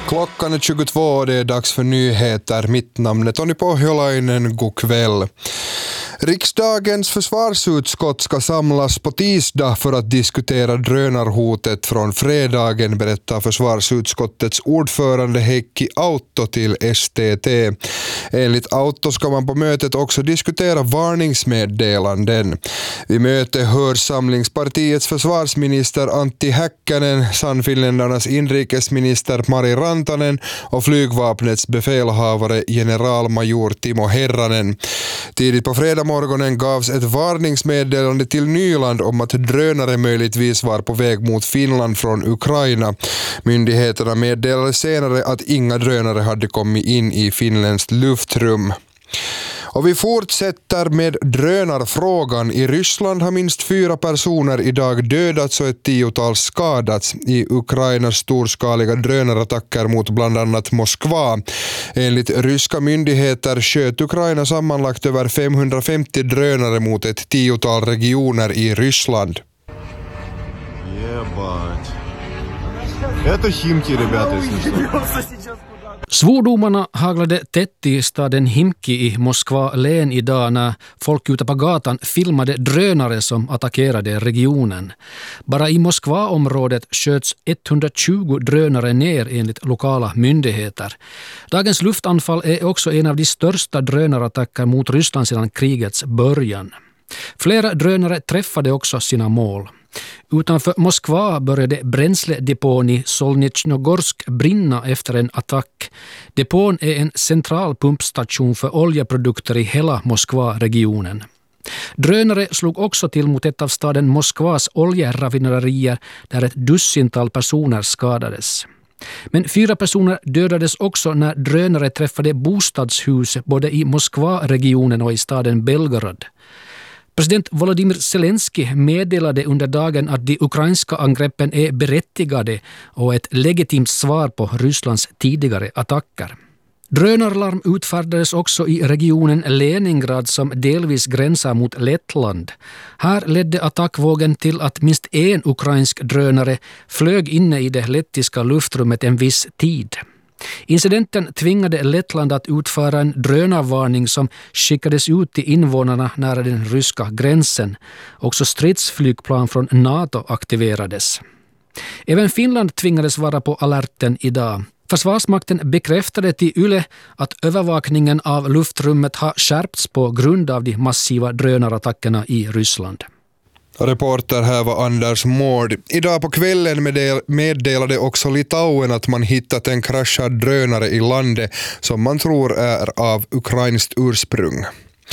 Klockan är 22 och det är dags för nyheter. Mitt namn är Tony Pohjolainen. God kväll. Riksdagens försvarsutskott ska samlas på tisdag för att diskutera drönarhotet från fredagen, berättar försvarsutskottets ordförande Heikki Autto till STT. Enligt Autto ska man på mötet också diskutera varningsmeddelanden. Vid mötet hör Samlingspartiets försvarsminister Antti Häkkänen, Sannfinländarnas inrikesminister Mari Rantanen och flygvapnets befälhavare generalmajor Timo Herranen. Tidigt på fredag morgonen gavs ett varningsmeddelande till Nyland om att drönare möjligtvis var på väg mot Finland från Ukraina. Myndigheterna meddelade senare att inga drönare hade kommit in i Finlands luftrum. Och vi fortsätter med drönarfrågan. I Ryssland har minst 4 personer idag dödats och ett 10-tal skadats i Ukrainas storskaliga drönarattacker mot bland annat Moskva. Enligt ryska myndigheter sköt Ukraina sammanlagt över 550 drönare mot ett 10-tal regioner i Ryssland. Это Химки, ребята, если что. Svordomarna haglade tätt i staden Himki i Moskva län idag när folk ute på gatan filmade drönare som attackerade regionen. Bara i Moskva-området sköts 120 drönare ner enligt lokala myndigheter. Dagens luftanfall är också en av de största drönarattacker mot Ryssland sedan krigets början. Flera drönare träffade också sina mål. Utanför Moskva började bränsledepån i Solnitjnogorsk brinna efter en attack. Depån är en central pumpstation för oljeprodukter i hela Moskva-regionen. Drönare slog också till mot ett av staden Moskvas oljeraffinaderier där ett dussintal personer skadades. Men 4 personer dödades också när drönare träffade bostadshus både i Moskva-regionen och i staden Belgorod. President Volodymyr Zelensky meddelade under dagen att de ukrainska angreppen är berättigade och ett legitimt svar på Rysslands tidigare attacker. Drönarlarm utfärdades också i regionen Leningrad som delvis gränsar mot Lettland. Här ledde attackvågen till att minst en ukrainsk drönare flög inne i det lettiska luftrummet en viss tid. Incidenten tvingade Lettland att utföra en drönarvarning som skickades ut till invånarna nära den ryska gränsen. Också stridsflygplan från NATO aktiverades. Även Finland tvingades vara på alerten idag. Försvarsmakten bekräftade till Yle att övervakningen av luftrummet har skärpts på grund av de massiva drönarattackerna i Ryssland. Reporter här var Anders Mård. Idag på kvällen meddelade också Litauen att man hittat en kraschad drönare i landet som man tror är av ukrainskt ursprung.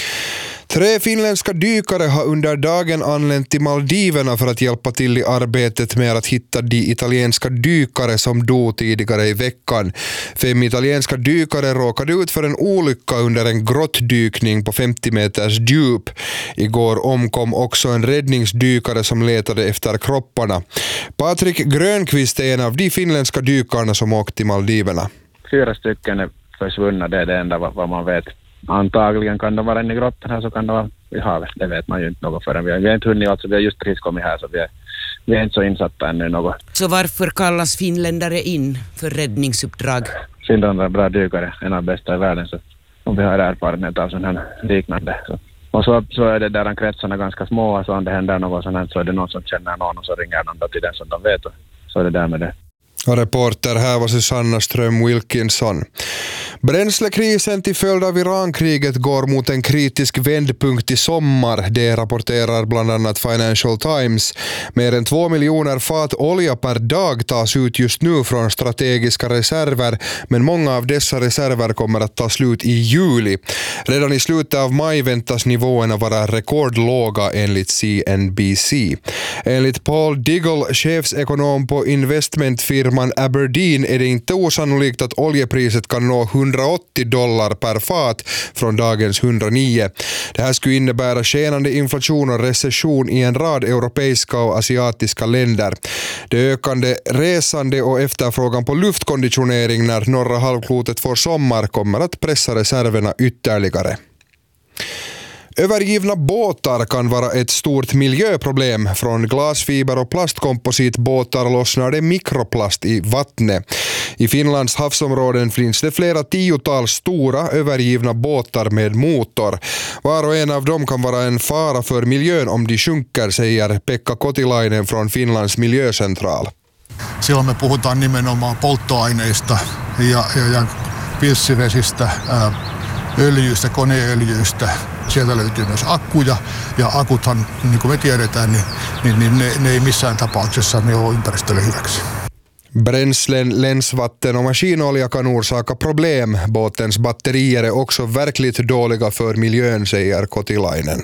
3 finländska dykare har under dagen anlänt till Maldiverna för att hjälpa till i arbetet med att hitta de italienska dykare som dog tidigare i veckan. 5 italienska dykare råkade ut för en olycka under en grottdykning på 50 meters djup. Igår omkom också en räddningsdykare som letade efter kropparna. Patrik Grönqvist är en av de finländska dykarna som åkt till Maldiverna. 4 stycken är försvunna, det är det enda vad man vet. Antagligen kan de vara inne i grottan här, så kan de vara i havet. Det vet man ju inte något förrän. Vi har inte hunnit, alltså vi har just precis kommit här, så vi är inte så insatta ännu något. Så varför kallas finländare in för räddningsuppdrag? Finland är bra dykare, en av bästa i världen, så om vi har erfarenhet av sån här liknande. Så. Och så är det där kretsarna ganska små, så om det händer något sånt här så är det någon som känner någon och så ringer någon till den som de vet, och så är det där med det. Och reporter här var Susanna Ström-Wilkinson. Bränslekrisen till följd av Irankriget går mot en kritisk vändpunkt i sommar. Det rapporterar bland annat Financial Times. Mer än 2 miljoner fat olja per dag tas ut just nu från strategiska reserver, men många av dessa reserver kommer att ta slut i juli. Redan i slutet av maj väntas nivåerna vara rekordlåga enligt CNBC. Enligt Paul Diggle, chefsekonom på investmentfirman Aberdeen, är det inte osannolikt att oljepriset kan nå $180 per fat från dagens 109. Det här skulle innebära skenande inflation och recession i en rad europeiska och asiatiska länder. Det ökande resande och efterfrågan på luftkonditionering när norra halvklotet får sommar kommer att pressa reserverna ytterligare. Övergivna båtar kan vara ett stort miljöproblem. Från glasfiber och plastkompositbåtar lossnar det mikroplast i vattnet. I Finlands havsområden finns det flera tiotals stora övergivna båtar med motor. Var och en av dem kan vara en fara för miljön om de sjunker, säger Pekka Kotilainen från Finlands miljöcentral. Silloin me puhutaan nimenomaan polttoaineista ja pilssivesistä, öljyistä, koneöljyistä. Sieltä löytyy myös akkuja ja akuthan, niin kuin me tiedetään, niin ne ei missään tapauksessa ne ole ympäristölle hyväksi. Bränslen, länsvatten och maskinolja kan orsaka problem. Båtens batterier är också verkligt dåliga för miljön, säger Kotilainen.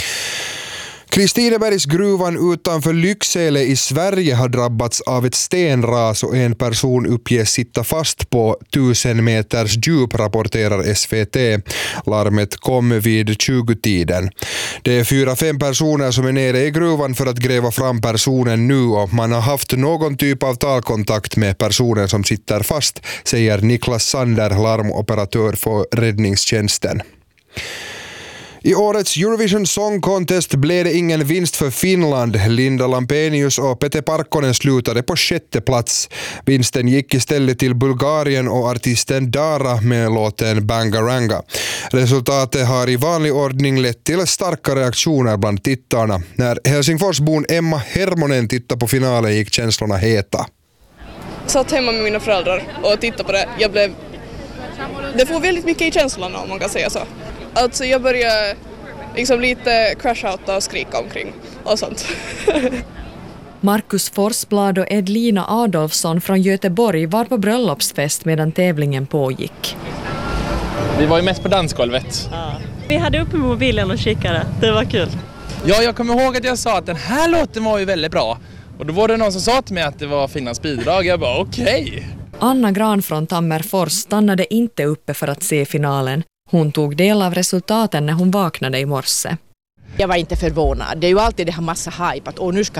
Kristinebergsgruvan utanför Lycksele i Sverige har drabbats av ett stenras och en person uppges sitta fast på 1000 meters djup, rapporterar SVT. Larmet kom vid 20-tiden. Det är 4-5 personer som är nere i gruvan för att gräva fram personen nu och man har haft någon typ av talkontakt med personen som sitter fast, säger Niklas Sander, larmoperatör för räddningstjänsten. I årets Eurovision Song Contest blev det ingen vinst för Finland. Linda Lampenius och Pete Parkkonen slutade på 6:e plats. Vinsten gick istället till Bulgarien och artisten Dara med låten Bangaranga. Resultatet har i vanlig ordning lett till starka reaktioner bland tittarna. När Helsingforsbon Emma Hermonen tittade på finalen gick känslorna heta. Satt hemma med mina föräldrar och tittade på det. Det får väldigt mycket i känslorna, om man kan säga så. Alltså jag började liksom lite crash-outa och skrika omkring och sånt. Markus Forsblad och Edlina Adolfsson från Göteborg var på bröllopsfest medan tävlingen pågick. Vi var ju mest på dansgolvet. Ja. Vi hade uppe mobilen och kikade. Det var kul. Ja, jag kommer ihåg att jag sa att den här låten var ju väldigt bra. Och då var det någon som sa till mig att det var Finlands bidrag. Jag bara okej. Anna Gran från Tammerfors stannade inte uppe för att se finalen. Hon tog del av resultaten när hon vaknade i morse. Jag var inte förvånad. Det är ju alltid det här massa hype att nu ska